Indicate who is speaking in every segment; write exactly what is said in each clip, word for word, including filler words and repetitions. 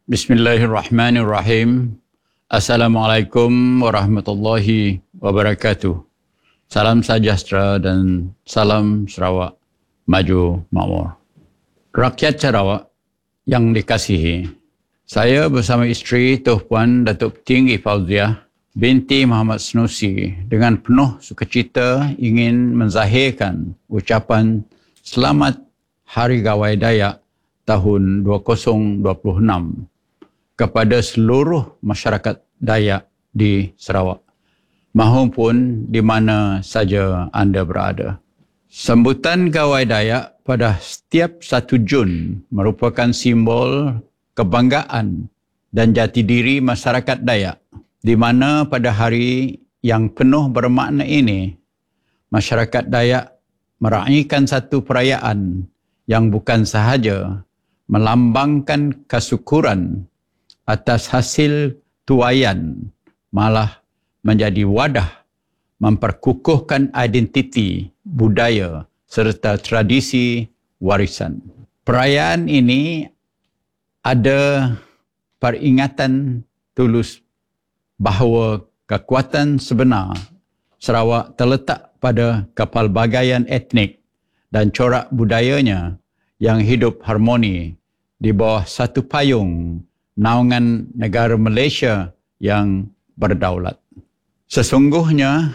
Speaker 1: Bismillahirrahmanirrahim. Assalamualaikum warahmatullahi wabarakatuh. Salam sejahtera dan salam Sarawak maju makmur. Rakyat Sarawak yang dikasihi, saya bersama isteri Tuh Puan Datuk Tinggi Fauziah binti Muhammad Sanusi dengan penuh sukacita ingin menzahirkan ucapan Selamat Hari Gawai Dayak tahun dua ribu dua puluh enam kepada seluruh masyarakat Dayak di Sarawak, mahupun di mana saja anda berada. Sambutan Gawai Dayak pada setiap satu Jun merupakan simbol kebanggaan dan jati diri masyarakat Dayak, di mana pada hari yang penuh bermakna ini, masyarakat Dayak meraihkan satu perayaan yang bukan sahaja melambangkan kesyukuran atas hasil tuaian, malah menjadi wadah memperkukuhkan identiti budaya serta tradisi warisan. Perayaan ini ada peringatan tulus bahawa kekuatan sebenar Sarawak terletak pada kepelbagaian etnik dan corak budayanya yang hidup harmoni di bawah satu payung naungan negara Malaysia yang berdaulat. Sesungguhnya,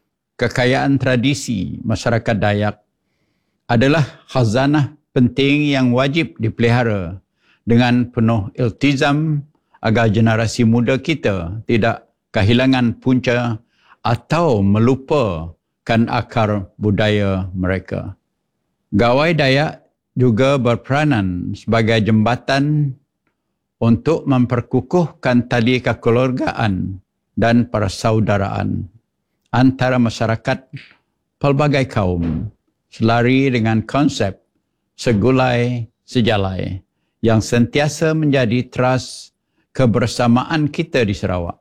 Speaker 1: kekayaan tradisi masyarakat Dayak adalah khazanah penting yang wajib dipelihara dengan penuh iltizam agar generasi muda kita tidak kehilangan punca atau melupakan akar budaya mereka. Gawai Dayak juga berperanan sebagai jembatan untuk memperkukuhkan tali kekeluargaan dan persaudaraan antara masyarakat pelbagai kaum, selari dengan konsep segulai sejalai yang sentiasa menjadi teras kebersamaan kita di Sarawak.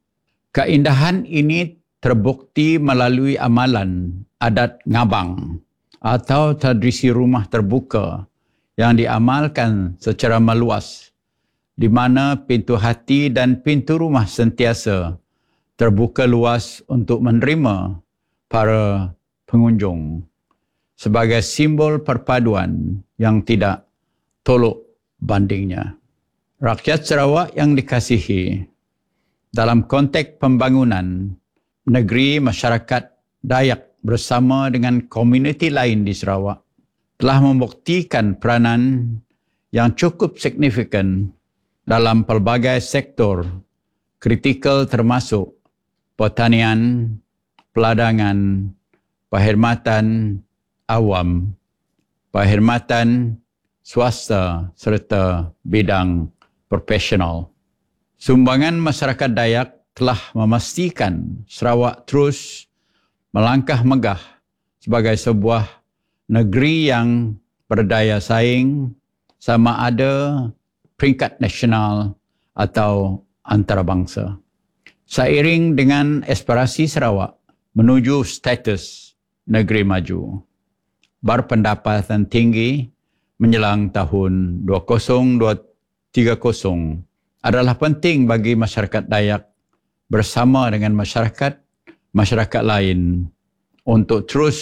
Speaker 1: Keindahan ini terbukti melalui amalan adat ngabang atau tradisi rumah terbuka yang diamalkan secara meluas, di mana pintu hati dan pintu rumah sentiasa terbuka luas untuk menerima para pengunjung sebagai simbol perpaduan yang tidak tolok bandingnya. Rakyat Sarawak yang dikasihi, dalam konteks pembangunan negeri masyarakat Dayak bersama dengan komuniti lain di Sarawak telah membuktikan peranan yang cukup signifikan dalam pelbagai sektor kritikal termasuk pertanian, peladangan, perkhidmatan awam, perkhidmatan swasta serta bidang profesional. Sumbangan masyarakat Dayak telah memastikan Sarawak terus melangkah megah sebagai sebuah negeri yang berdaya saing sama ada peringkat nasional atau antarabangsa. Seiring dengan aspirasi Sarawak menuju status negeri maju, berpendapatan tinggi menjelang tahun dua ribu tiga puluh adalah penting bagi masyarakat Dayak bersama dengan masyarakat masyarakat lain untuk terus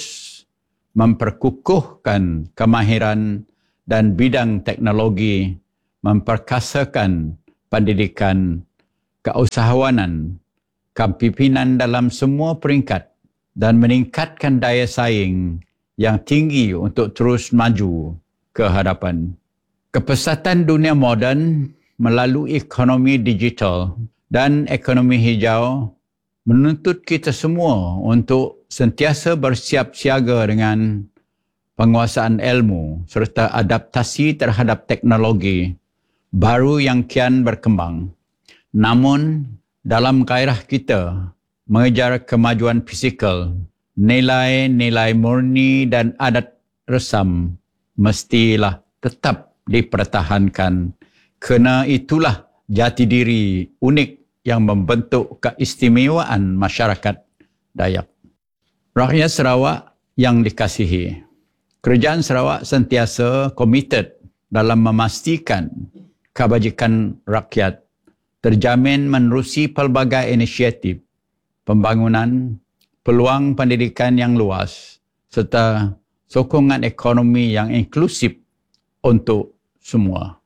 Speaker 1: memperkukuhkan kemahiran dan bidang teknologi, memperkasakan pendidikan, keusahawanan, kepimpinan dalam semua peringkat dan meningkatkan daya saing yang tinggi untuk terus maju ke hadapan. Kepesatan dunia moden melalui ekonomi digital dan ekonomi hijau menuntut kita semua untuk sentiasa bersiap siaga dengan penguasaan ilmu serta adaptasi terhadap teknologi baru yang kian berkembang. Namun, dalam gairah kita mengejar kemajuan fizikal, nilai-nilai murni dan adat resam mestilah tetap dipertahankan, kerana itulah jati diri unik yang membentuk keistimewaan masyarakat Dayak. Rakyat Sarawak yang dikasihi, Kerajaan Sarawak sentiasa komited dalam memastikan kebajikan rakyat terjamin menerusi pelbagai inisiatif pembangunan, peluang pendidikan yang luas serta sokongan ekonomi yang inklusif untuk semua.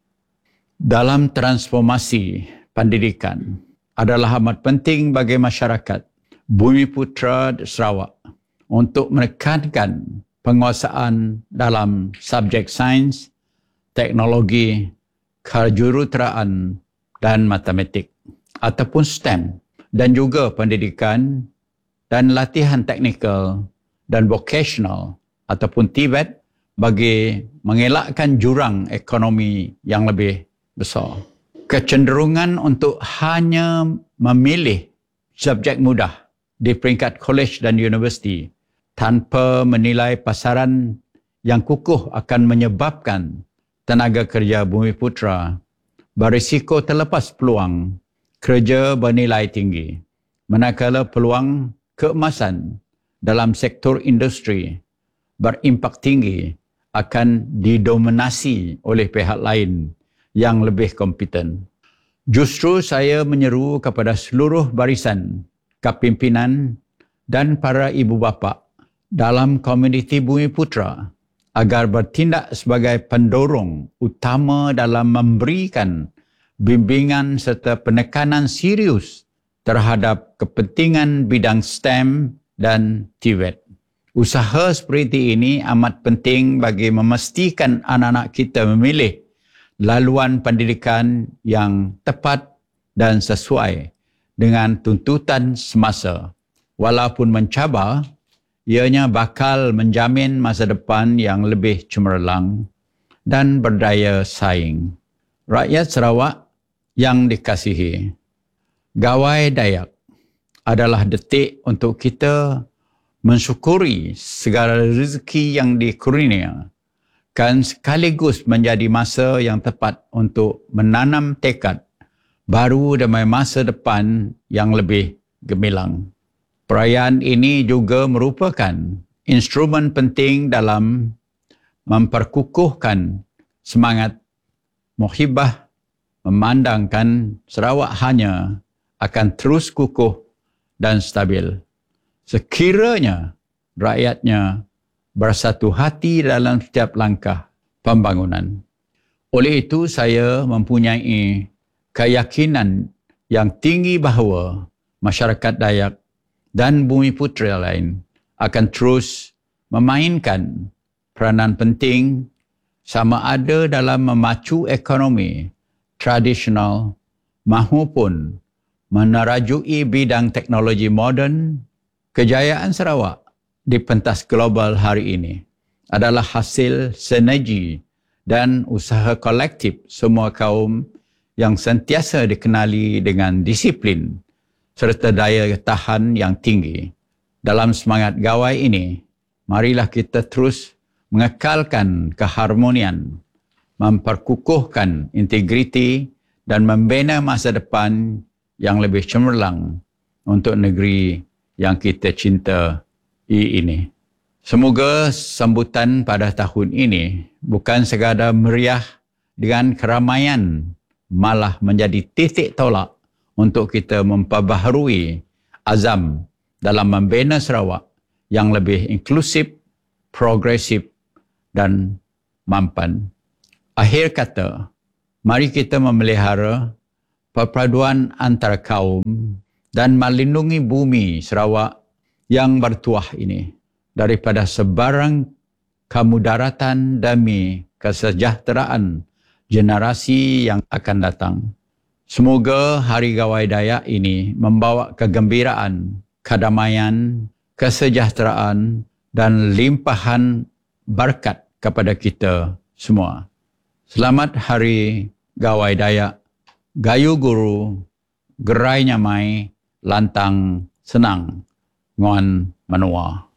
Speaker 1: Dalam transformasi pendidikan adalah amat penting bagi masyarakat Bumiputera Sarawak untuk menekankan penguasaan dalam subjek sains, teknologi, kejuruteraan dan matematik ataupun STEM dan juga pendidikan dan latihan teknikal dan vocational ataupun T V E T bagi mengelakkan jurang ekonomi yang lebih besar. Kecenderungan untuk hanya memilih subjek mudah di peringkat kolej dan universiti tanpa menilai pasaran yang kukuh akan menyebabkan tenaga kerja Bumiputera berisiko terlepas peluang kerja bernilai tinggi, manakala peluang keemasan dalam sektor industri berimpak tinggi akan didominasi oleh pihak lain yang lebih kompeten. Justru saya menyeru kepada seluruh barisan kepimpinan dan para ibu bapa dalam komuniti Bumiputera agar bertindak sebagai pendorong utama dalam memberikan bimbingan serta penekanan serius terhadap kepentingan bidang STEM dan T V E T. Usaha seperti ini amat penting bagi memastikan anak-anak kita memilih laluan pendidikan yang tepat dan sesuai dengan tuntutan semasa. Walaupun mencabar, ianya bakal menjamin masa depan yang lebih cemerlang dan berdaya saing. Rakyat Sarawak yang dikasihi, Gawai Dayak adalah detik untuk kita mensyukuri segala rezeki yang dikurnia kan sekaligus menjadi masa yang tepat untuk menanam tekad baru demi masa depan yang lebih gemilang. Perayaan ini juga merupakan instrumen penting dalam memperkukuhkan semangat muhibah memandangkan Sarawak hanya akan terus kukuh dan stabil sekiranya rakyatnya bersatu hati dalam setiap langkah pembangunan. Oleh itu, saya mempunyai keyakinan yang tinggi bahawa masyarakat Dayak dan Bumiputera lain akan terus memainkan peranan penting sama ada dalam memacu ekonomi tradisional maupun menerajui bidang teknologi moden. Kejayaan Sarawak di pentas global hari ini adalah hasil sinergi dan usaha kolektif semua kaum yang sentiasa dikenali dengan disiplin serta daya tahan yang tinggi. Dalam semangat gawai ini, marilah kita terus mengekalkan keharmonian, memperkukuhkan integriti dan membina masa depan yang lebih cemerlang untuk negeri yang kita cintai ini. Semoga sambutan pada tahun ini bukan sekadar meriah dengan keramaian, malah menjadi titik tolak untuk kita memperbaharui azam dalam membina Sarawak yang lebih inklusif, progresif dan mampan. Akhir kata, mari kita memelihara perpaduan antara kaum dan melindungi bumi Sarawak yang bertuah ini daripada sebarang kemudaratan demi kesejahteraan generasi yang akan datang. Semoga Hari Gawai Dayak ini membawa kegembiraan, kedamaian, kesejahteraan dan limpahan berkat kepada kita semua. Selamat Hari Gawai Dayak. Gayu guru, gerai nyamai, lantang senang, nguan menua.